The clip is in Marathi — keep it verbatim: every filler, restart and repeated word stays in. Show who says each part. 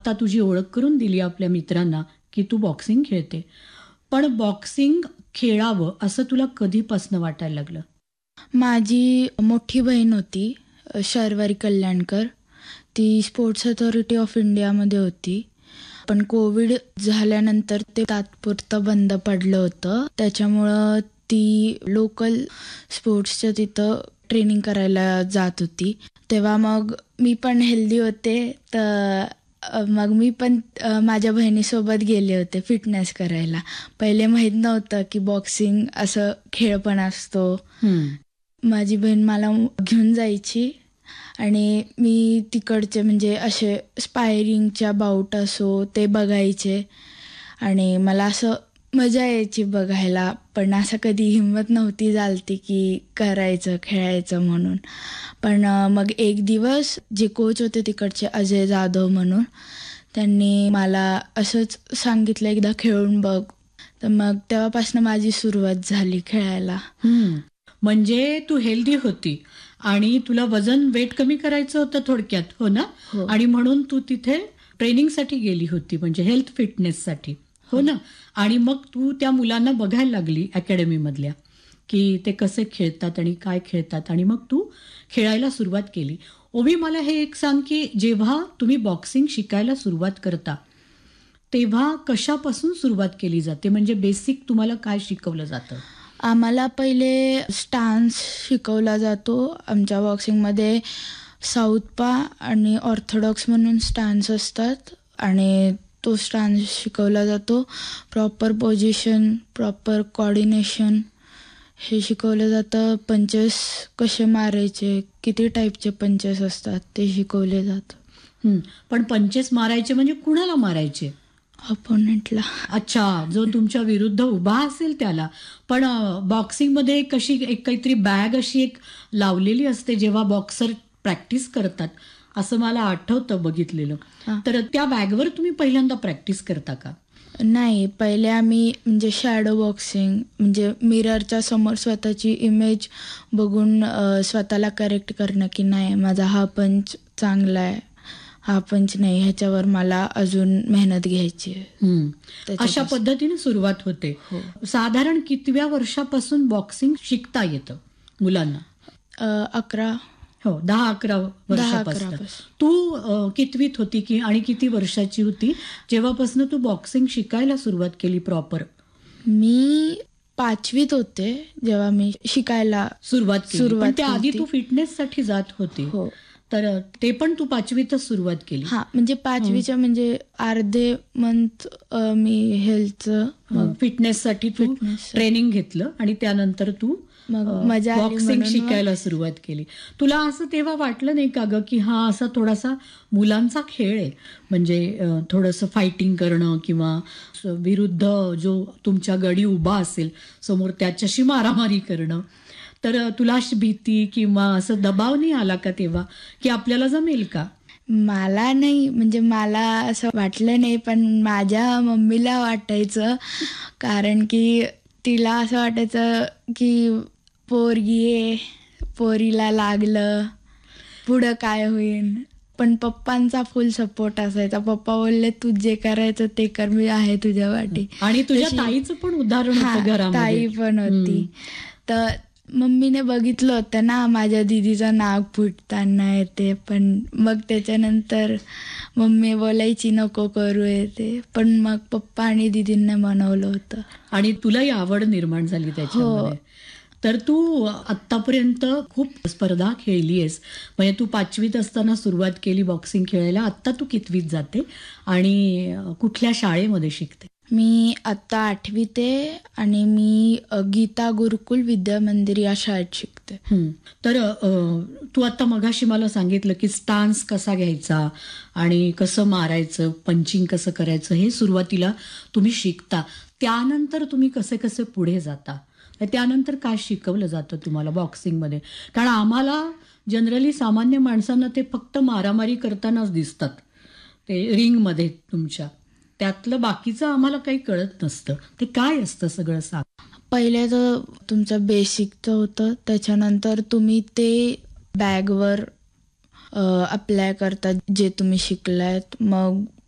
Speaker 1: आता तुझी ओळख करून दिली आपल्या मित्रांना की तू बॉक्सिंग खेळते. पण बॉक्सिंग खेळावं असं तुला कधीपासनं वाटायला लागलं?
Speaker 2: माझी मोठी बहीण होती अ, शर्वरी कल्याणकर. ती स्पोर्ट्स अथॉरिटी ऑफ इंडियामध्ये होती. पण कोविड झाल्यानंतर ते तात्पुरतं बंद पडलं होतं. त्याच्यामुळं ती लोकल स्पोर्ट्सच्या तिथं ट्रेनिंग करायला जात होती. तेव्हा मग मी पण हेल्दी होते, तर अ, मग मी पण अ, माझ्या बहिणीसोबत गेले होते फिटनेस करायला. पहिले माहीत नव्हतं की बॉक्सिंग असं खेळ पण असतो.
Speaker 1: हं.
Speaker 2: माझी बहीण मला घेऊन जायची आणि मी तिकडचे म्हणजे असे स्पायरिंगच्या बाऊट असो ते बघायचे आणि मला असं मजा यायची बघायला. पण असं कधी हिंमत नव्हती झालती की करायचं, खेळायचं म्हणून. पण अ, मग एक दिवस जे कोच होते तिकडचे अजय जाधव म्हणून, त्यांनी मला असंच सांगितलं, एकदा खेळून बघ. तर मग तेव्हापासून माझी सुरुवात झाली खेळायला.
Speaker 1: हं. म्हणजे तू हेल्दी होती आणि तुला वजन वेट कमी करायचं होतं थोडक्यात, हो ना?
Speaker 2: हो.
Speaker 1: आणि म्हणून तू तिथे ट्रेनिंगसाठी गेली होती, म्हणजे हेल्थ फिटनेससाठी, हो ना? आणि मग तू त्या मुलांना बघायला लागली अकॅडमीमधल्या की ते कसे खेळतात आणि काय खेळतात आणि मग तू खेळायला सुरुवात केली. ओवी, मला हे एक सांग की जेव्हा तुम्ही बॉक्सिंग शिकायला सुरुवात करता तेव्हा कशापासून सुरुवात केली जाते? म्हणजे बेसिक तुम्हाला काय शिकवलं जातं?
Speaker 2: आम्हाला पहिले स्टान्स शिकवला जातो. आमच्या बॉक्सिंगमध्ये साऊथपा आणि ऑर्थोडॉक्स म्हणून स्टान्स असतात आणि तो स्टान्स शिकवला जातो. प्रॉपर पोझिशन, प्रॉपर कोऑर्डिनेशन हे शिकवलं जातं. पंचेस कसे मारायचे, किती टाईपचे पंचेस असतात ते शिकवले जातं.
Speaker 1: हं. पण पंचेस मारायचे म्हणजे कुणाला मारायचे?
Speaker 2: अपोनंटला.
Speaker 1: अच्छा, जो तुमच्या विरुद्ध उभा असेल त्याला. पण अ, बॉक्सिंगमध्ये एक कशी एक काहीतरी बॅग अशी एक लावलेली असते जेव्हा बॉक्सर प्रॅक्टिस करतात, असं मला आठवतं बघितलेलं.
Speaker 2: हां.
Speaker 1: तर त्या बॅगवर तुम्ही पहिल्यांदा प्रॅक्टिस करता का?
Speaker 2: नाही, पहिले आम्ही म्हणजे शॅडो बॉक्सिंग म्हणजे मिररच्या समोर स्वतःची इमेज बघून अ, स्वतःला करेक्ट करणं की नाही माझा हा पंच चांगला आहे, हा पंच नाही, ह्याच्यावर मला अजून मेहनत घ्यायची आहे.
Speaker 1: हं. अशा
Speaker 2: त्याच्यापासून.
Speaker 1: पद्धतीने सुरुवात होते.
Speaker 2: हो.
Speaker 1: साधारण कितव्या वर्षापासून बॉक्सिंग शिकता येतं मुलांना?
Speaker 2: अ, अकरा
Speaker 1: हो, दहा अकरा
Speaker 2: दहा
Speaker 1: वर्षापासून.
Speaker 2: अकरापासून.
Speaker 1: तू अ, कितवीत होती की आणि किती वर्षाची होती जेव्हापासून तू बॉक्सिंग शिकायला सुरुवात केली प्रॉपर?
Speaker 2: मी पाचवीत होते जेव्हा मी शिकायला
Speaker 1: सुरुवात केली. पण
Speaker 2: सुरुवात
Speaker 1: त्याआधी
Speaker 2: केली.
Speaker 1: तू फिटनेससाठी जात होती.
Speaker 2: हो.
Speaker 1: तर अ, ते पण तू पाचवीतच सुरुवात केली.
Speaker 2: हां, म्हणजे पाचवीच्या म्हणजे अर्धे मंथ मी हेल्थचं मग
Speaker 1: फिटनेससाठी तू
Speaker 2: फिटनेस
Speaker 1: ट्रेनिंग घेतलं आणि त्यानंतर तू
Speaker 2: मग
Speaker 1: अ,
Speaker 2: मजा आली
Speaker 1: बॉक्सिंग
Speaker 2: म्हणून मग
Speaker 1: शिकायला सुरुवात केली. तुला असं तेव्हा वाटलं नाही का गं की हा असा थोडासा मुलांचा खेळ आहे, म्हणजे अ, थोडंसं फायटिंग करणं किंवा स- विरुद्ध जो तुमच्या गडी उभा असेल समोर त्याच्याशी मारामारी करणं, तर अ, तुला अशी भीती किंवा असं दबाव नाही आला का तेव्हा की आपल्याला जमेल का?
Speaker 2: मला नाही म्हणजे मला असं वाटलं नाही, पण माझ्या मम्मीला वाटायचं. कारण की तिला असं वाटायचं की पोरगी आहे, पोरीला लागलं, पुढं काय होईल. पण पप्पांचा फुल सपोर्ट असायचा. पप्पा बोलले तू जे करायचं ते कर, मी आहे तुझ्या वाटी.
Speaker 1: आणि तुझ्या
Speaker 2: तशी-
Speaker 1: ताईचं पण उदाहरण
Speaker 2: हां,
Speaker 1: होतं घरामध्ये.
Speaker 2: ताई पण होती.
Speaker 1: हं.
Speaker 2: तर मम्मीने बघितलं होतं ना माझ्या दीदीचं नाक फुटताना येते, पण मग त्याच्यानंतर मम्मी बोलायची नको करू येते, पण मग पप्पा आणि दीदींना मनवलं होतं.
Speaker 1: आणि तुलाही आवड निर्माण झाली त्याच्यामध्ये. तर तू आत्तापर्यंत खूप स्पर्धा खेळली आहेस. म्हणजे तू पाचवीत असताना सुरुवात केली बॉक्सिंग खेळायला. आत्ता तू कितवीत जाते आणि अ, कुठल्या शाळेमध्ये शिकते?
Speaker 2: मी आत्ता आठवीत आहे आणि मी अ, गीता गुरुकुल विद्या मंदिर या शाळेत शिकते.
Speaker 1: हं. तर अ, तू आता मगाशी मला सांगितलं की स्टान्स कसा घ्यायचा आणि कसं मारायचं, पंचिंग कसं करायचं हे सुरुवातीला तुम्ही शिकता. त्यानंतर तुम्ही कसे कसे पुढे जाता? त्यानंतर काय शिकवलं जातं तुम्हाला बॉक्सिंगमध्ये? कारण आम्हाला जनरली सामान्य माणसांना ते फक्त मारामारी करतानाच दिसतात ते रिंगमध्ये तुमच्या. त्यातलं बाकीचं आम्हाला काही कळत नसतं. ते काय असतं सगळं सांग.
Speaker 2: पहिले तर तुमचं बेसिकचं होतं, त्याच्यानंतर तुम्ही ते बॅगवर अप्लाय करतात जे तुम्ही शिकलायत. मग